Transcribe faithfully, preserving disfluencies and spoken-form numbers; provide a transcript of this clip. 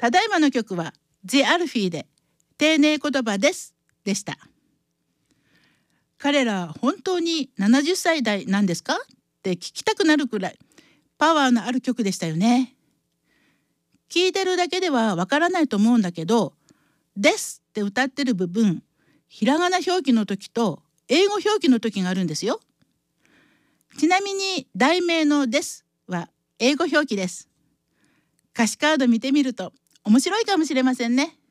ただいまの曲は The アルフィーで丁寧言葉ですでした。彼ら本当にななじゅっさい代なんですかって聞きたくなるくらいパワーのある曲でしたよね。聞いてるだけではわからないと思うんだけど、ですって歌ってる部分、ひらがな表記の時と英語表記の時があるんですよ。ちなみに題名のですは英語表記です。歌詞カード見てみると面白いかもしれませんね。